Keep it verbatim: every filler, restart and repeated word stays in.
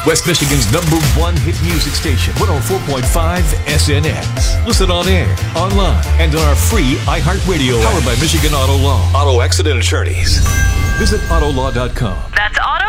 West Michigan's number one hit music station, one oh four point five S N X. Listen on air, online, and on our free iHeartRadio app. Powered by Michigan Auto Law. Auto accident attorneys. Visit auto law dot com. That's auto